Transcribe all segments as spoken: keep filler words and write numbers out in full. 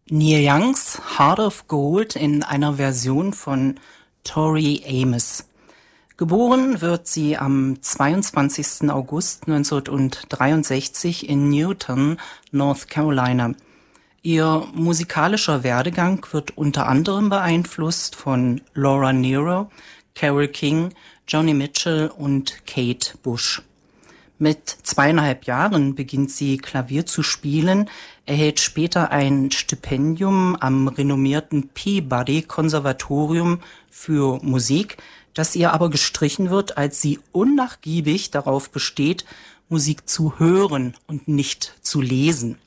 Neil Youngs Heart of Gold in einer Version von Tori Amos. Geboren wird sie am zweiundzwanzigsten August neunzehnhundertdreiundsechzig in Newton, North Carolina. Ihr musikalischer Werdegang wird unter anderem beeinflusst von Laura Nyro, Carole King, Joni Mitchell und Kate Bush. Mit zweieinhalb Jahren beginnt sie Klavier zu spielen, erhält später ein Stipendium am renommierten Peabody Konservatorium für Musik, das ihr aber gestrichen wird, als sie unnachgiebig darauf besteht, Musik zu hören und nicht zu lesen.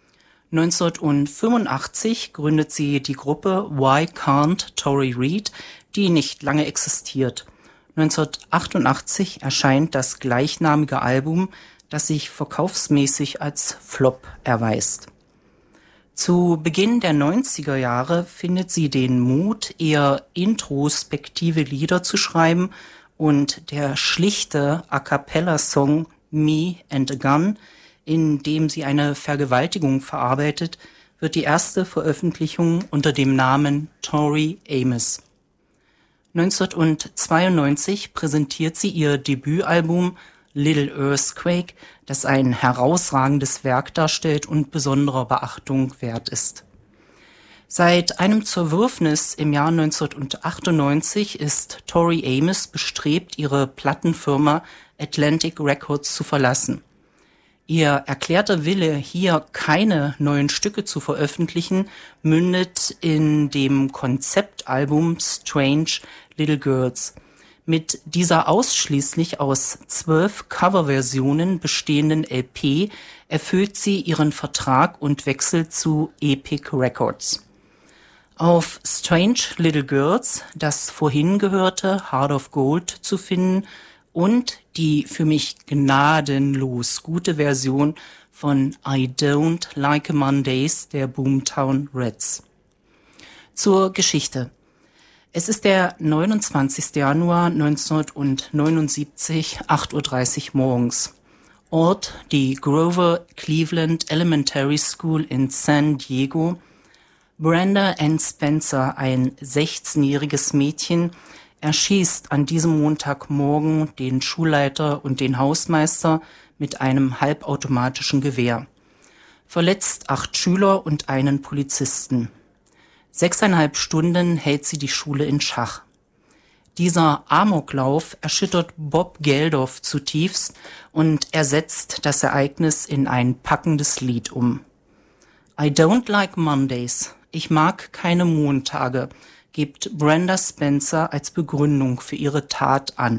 neunzehnhundertfünfundachtzig gründet sie die Gruppe Why Can't Tori Read, die nicht lange existiert. neunzehnhundertachtundachtzig erscheint das gleichnamige Album, das sich verkaufsmäßig als Flop erweist. Zu Beginn der neunziger Jahre findet sie den Mut, eher introspektive Lieder zu schreiben, und der schlichte A-cappella-Song Me and a Gun, in dem sie eine Vergewaltigung verarbeitet, wird die erste Veröffentlichung unter dem Namen Tori Amos. neunzehnhundertzweiundneunzig präsentiert sie ihr Debütalbum Little Earthquake, das ein herausragendes Werk darstellt und besonderer Beachtung wert ist. Seit einem Zerwürfnis im Jahr neunzehnhundertachtundneunzig ist Tori Amos bestrebt, ihre Plattenfirma Atlantic Records zu verlassen. Ihr erklärter Wille, hier keine neuen Stücke zu veröffentlichen, mündet in dem Konzeptalbum Strange Little Girls. Mit dieser ausschließlich aus zwölf Coverversionen bestehenden L P erfüllt sie ihren Vertrag und wechselt zu Epic Records. Auf Strange Little Girls, das vorhin gehörte Heart of Gold, zu finden, und die für mich gnadenlos gute Version von I Don't Like Mondays der Boomtown Rats. Zur Geschichte. Es ist der neunundzwanzigsten Januar neunzehnhundertneunundsiebzig, acht Uhr dreißig morgens. Ort die Grover Cleveland Elementary School in San Diego. Brenda Ann Spencer, ein sechzehnjähriges Mädchen, erschießt an diesem Montagmorgen den Schulleiter und den Hausmeister mit einem halbautomatischen Gewehr. Verletzt acht Schüler und einen Polizisten. Sechseinhalb Stunden hält sie die Schule in Schach. Dieser Amoklauf erschüttert Bob Geldof zutiefst und ersetzt das Ereignis in ein packendes Lied um. I don't like Mondays. Ich mag keine Montage, gibt Brenda Spencer als Begründung für ihre Tat an.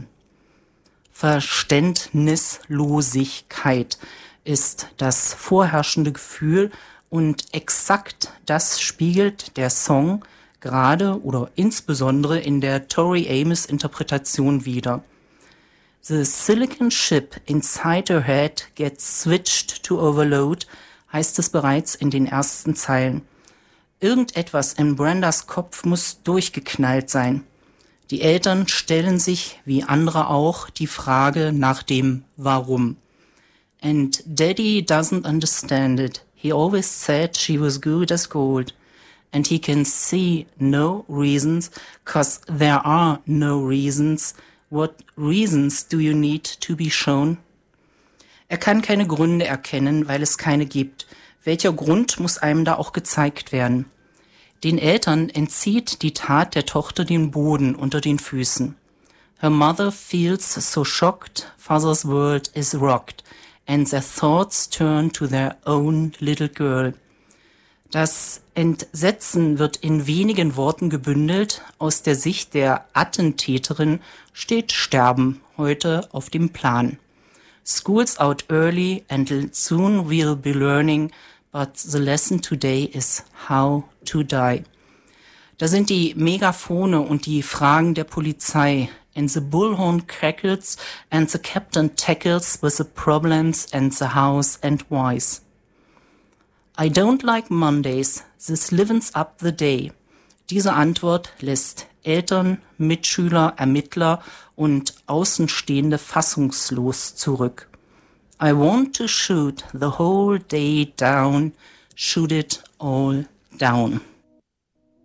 Verständnislosigkeit ist das vorherrschende Gefühl, und exakt das spiegelt der Song gerade oder insbesondere in der Tori Amos Interpretation wider. The silicon chip inside her head gets switched to overload, heißt es bereits in den ersten Zeilen. Irgendetwas in Brendas Kopf muss durchgeknallt sein. Die Eltern stellen sich, wie andere auch, die Frage nach dem Warum. And Daddy doesn't understand it. He always said she was good as gold. And he can see no reasons, 'cause there are no reasons. What reasons do you need to be shown? Er kann keine Gründe erkennen, weil es keine gibt. Welcher Grund muss einem da auch gezeigt werden? Den Eltern entzieht die Tat der Tochter den Boden unter den Füßen. Her mother feels so shocked, father's world is rocked, and their thoughts turn to their own little girl. Das Entsetzen wird in wenigen Worten gebündelt. Aus der Sicht der Attentäterin steht Sterben heute auf dem Plan. School's out early and soon we'll be learning, but the lesson today is how to die. Da sind die Megaphone und die Fragen der Polizei. And the bullhorn crackles and the captain tackles with the problems and the house and whys. I don't like Mondays, this livens up the day. Diese Antwort lässt Eltern, Mitschüler, Ermittler und Außenstehende fassungslos zurück. I want to shoot the whole day down, shoot it all Down.